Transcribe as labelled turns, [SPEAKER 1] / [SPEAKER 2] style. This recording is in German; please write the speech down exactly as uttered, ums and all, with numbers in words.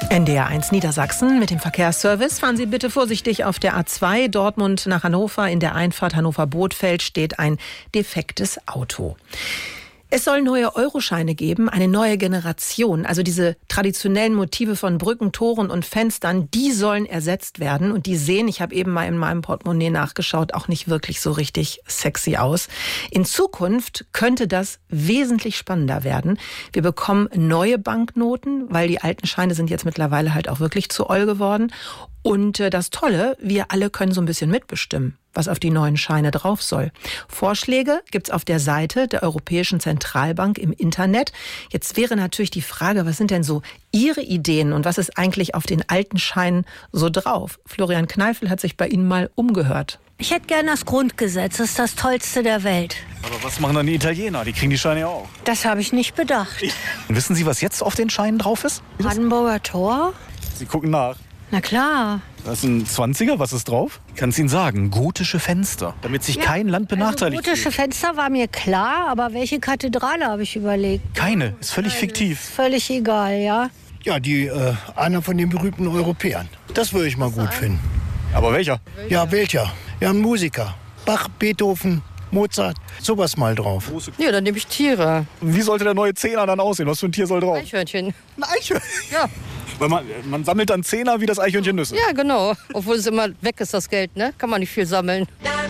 [SPEAKER 1] N D R eins Niedersachsen mit dem Verkehrsservice. Fahren Sie bitte vorsichtig auf der A zwei Dortmund nach Hannover. In der Einfahrt Hannover-Bothfeld steht ein defektes Auto. Es soll neue Euroscheine geben, eine neue Generation. Also diese traditionellen Motive von Brücken, Toren und Fenstern, die sollen ersetzt werden. Und die sehen, ich habe eben mal in meinem Portemonnaie nachgeschaut, auch nicht wirklich so richtig sexy aus. In Zukunft könnte das wesentlich spannender werden. Wir bekommen neue Banknoten, weil die alten Scheine sind jetzt mittlerweile halt auch wirklich zu oll geworden. Und das Tolle, wir alle können so ein bisschen mitbestimmen, was auf die neuen Scheine drauf soll. Vorschläge gibt's auf der Seite der Europäischen Zentralbank im Internet. Jetzt wäre natürlich die Frage, was sind denn so Ihre Ideen und was ist eigentlich auf den alten Scheinen so drauf? Florian Kneifel hat sich bei Ihnen mal umgehört.
[SPEAKER 2] Ich hätte gern das Grundgesetz, das ist das Tollste der Welt.
[SPEAKER 3] Aber was machen dann die Italiener? Die kriegen die Scheine ja auch.
[SPEAKER 2] Das habe ich nicht bedacht.
[SPEAKER 3] Wissen Sie, was jetzt auf den Scheinen drauf ist?
[SPEAKER 2] Brandenburger Tor?
[SPEAKER 3] Sie gucken nach.
[SPEAKER 2] Na klar.
[SPEAKER 3] Das ist ein zwanziger, was ist drauf? Ich kann es Ihnen sagen, gotische Fenster, damit sich
[SPEAKER 2] Ja,
[SPEAKER 3] kein Land benachteiligt
[SPEAKER 2] also gotische
[SPEAKER 3] fühlt.
[SPEAKER 2] Fenster war mir klar, aber welche Kathedrale habe ich überlegt?
[SPEAKER 3] Keine, ist völlig fiktiv.
[SPEAKER 2] Völlig egal, ja.
[SPEAKER 4] Ja, die, äh, einer von den berühmten Europäern. Das würde ich mal gut finden.
[SPEAKER 3] Aber welcher?
[SPEAKER 4] Ja, welcher? Ja, ein Musiker. Bach, Beethoven, Mozart, sowas mal drauf.
[SPEAKER 5] Ja, dann nehme ich Tiere.
[SPEAKER 3] Wie sollte der neue Zehner dann aussehen? Was für ein Tier soll drauf?
[SPEAKER 5] Eichhörnchen.
[SPEAKER 3] Ein Eichhörnchen?
[SPEAKER 5] Ja.
[SPEAKER 3] Weil man, man sammelt dann Zehner wie das Eichhörnchen Nüsse.
[SPEAKER 5] Ja, genau. Obwohl es immer weg ist, das Geld, ne? Kann man nicht viel sammeln.